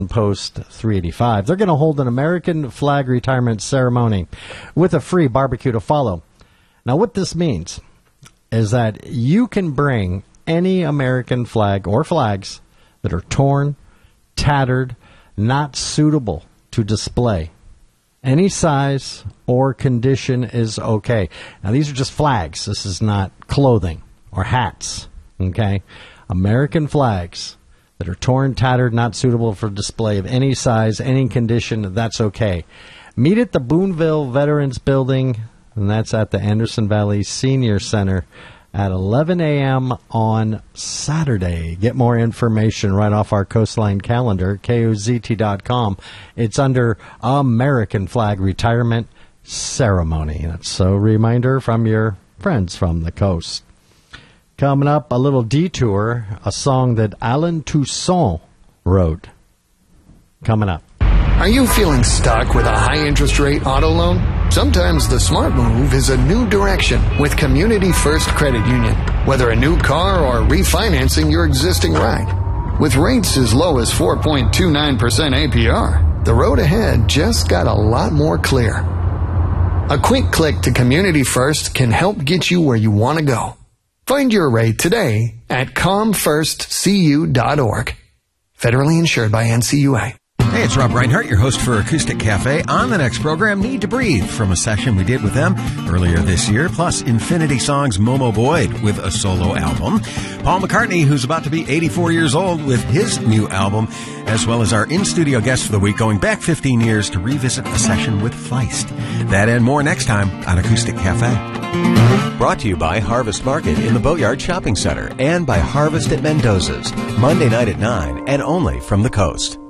Post 385. They're going to hold an American flag retirement ceremony with a free barbecue to follow. Now, what this means is that you can bring any American flag or flags that are torn, tattered, not suitable to display. Any size or condition is okay. Now, these are just flags. This is not clothing or hats, okay? American flags that are torn, tattered, not suitable for display of any size, any condition, that's okay. Meet at the Boonville Veterans Building, and that's at the Anderson Valley Senior Center at 11 a.m. on Saturday. Get more information right off our Coastline calendar, KOZT.com. It's under American Flag Retirement Ceremony. That's a reminder from your friends from the coast. Coming up, a little detour, a song that Alan Toussaint wrote. Coming up. Are you feeling stuck with a high-interest rate auto loan? Sometimes the smart move is a new direction with Community First Credit Union. Whether a new car or refinancing your existing ride. With rates as low as 4.29% APR, the road ahead just got a lot more clear. A quick click to Community First can help get you where you want to go. Find your rate today at comfirstcu.org. Federally insured by NCUA. Hey, it's Rob Reinhart, your host for Acoustic Cafe. On the next program, Need to Breathe, from a session we did with them earlier this year, plus Infinity Songs' Momo Boyd with a solo album. Paul McCartney, who's about to be 84 years old, with his new album, as well as our in-studio guest for the week, going back 15 years to revisit a session with Feist. That and more next time on Acoustic Cafe. Brought to you by Harvest Market in the Boatyard Shopping Center and by Harvest at Mendoza's, Monday night at 9 and only from the coast.